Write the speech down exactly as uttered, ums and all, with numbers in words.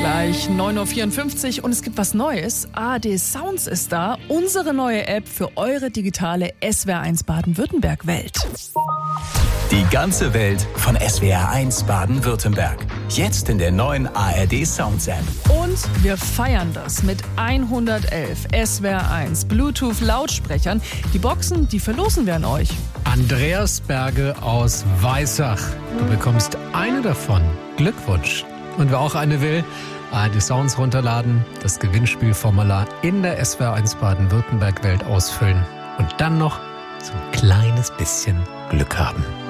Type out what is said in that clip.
Gleich neun Uhr vierundfünfzig und es gibt was Neues. A R D Sounds ist da, unsere neue App für eure digitale S W R eins Baden-Württemberg-Welt. Die ganze Welt von S W R eins Baden-Württemberg. Jetzt in der neuen A R D Sounds App. Und wir feiern das mit hundertelf S W R eins Bluetooth-Lautsprechern. Die Boxen, die verlosen wir an euch. Andreas Berge aus Weissach. Du bekommst eine davon. Glückwunsch. Und wer auch eine will, A R D Sounds runterladen, das Gewinnspielformular in der S W R eins Baden-Württemberg-Welt ausfüllen und dann noch so ein kleines bisschen Glück haben.